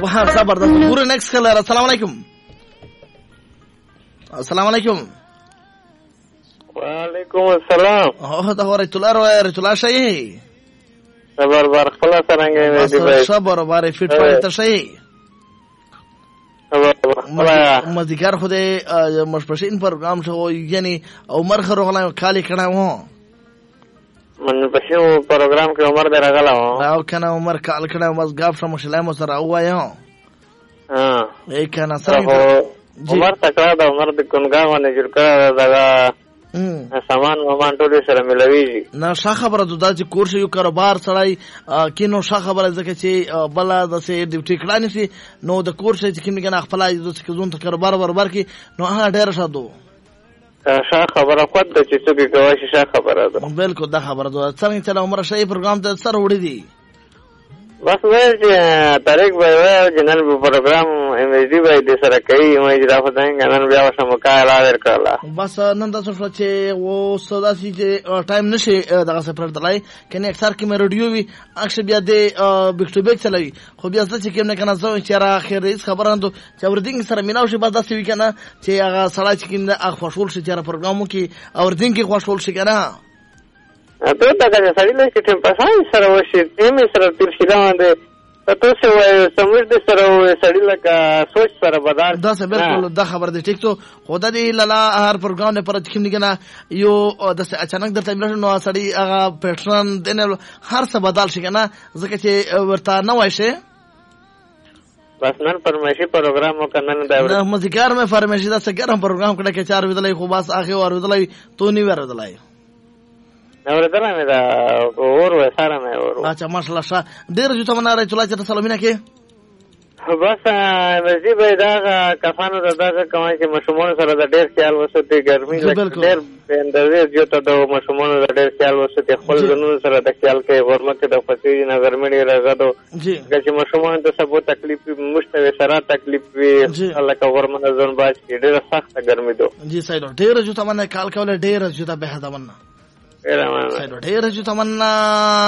زبردست. ګورو نیکست کلر. السلام علیکم. السلام علیکم. وعلیکم السلام. او دا ورته الله رسول الله شي صبر بار خپل څنګه مې دی بھائی صبر بار فټ پای ته شي مزدیګر خو دې مشپشین پروګرام شو یعنی عمر خروغلا خالی کړه وو من پښو پروګرام کې عمر دې راغلا وو او کنه عمر کال کړه بس غاب شم شلم سره وایو ها اې کنه سره عمر تکړه دا عمر د کونګا باندې جوړ کړه دا سامان ومان ټول سره ملويږي نه ښه خبره ده چې کورس یو کاروبار سړی کینو ښه خبره ځکه چې بل د سي ډیوټي کړانی سي نو د کورس چې کیمه کنه خپل د څه زون ته کاروبار برابر کی نو هغه ډیر ښه دو ښه خبره خو د چې څه کې کوي ښه خبره ده بالکل دا خبره ده څنګه چې عمر شي پروګرام ته سره وړي دي بس وای طارق بھائی وای جنن پروګرام امیجی بھائی د سره کوي مې اجازه ودانګ نن بیا وسم کاله ور کړلا بس نن تاسو چې و صدا سي چې ټایم نشي دغه سفر دلای کنه اکثر کې مې رادیو وی اکثر بیا د بیک ټو بیک چلوي خو بیا څه چې کوم نه کنه زو چې را اخر هیڅ خبره نه چې اوردینګ سره میناو شي بس داسې وی کنه چې هغه سړی چې کوم نه خوشول شي چې پروګرامو کې اوردینګ خوشول شي کنه ته دا چې سړی له چې په ځای سره وشي تیمې سره تیر شي باندې تاسو وایي سمجھ دې سره سړی لکه سوچ سره بدل دا څه بالکل دا خبر دې ټیک ته خدا دې لاله هر پروګرام نه پر تخم نه یو د اچانک درته ملل نو سړی هغه پیټرن دنه هر څه بدل شي کنه ځکه چې ورته نه وای شي بس نن فرمایشي پروګرام وکنن دا نه مزګار مې فرمایشي دا څه ګرم پروګرام کړه کې 4 ودلای خو بس اخر ور ودلای تو نی ور ودلای اوردل مې دا اور و سره مې اور اچھا ماشاءالله شه ډیر جو تمنا راځي چې تاسو سلامونه کې بس مزي به دا کفانو دا کومه چې مشمون سره د ډیر خیال وسته ګرمي ډیر اندازې جو ته د مشمون د ډیر خیال وسته خپل جنونو سره د خیال کې ورمکه د فسیج نه ګرمي ډیر راغدو چې مشمون ته سبو تکلیف مشته سره تکلیف وی الله کا ورمنه ځون باج کې ډیر سخت ګرمي دو جی صحیح ډیر جو تمنا کال کول ډیر جو ته به تمنا ډیر جو تمنا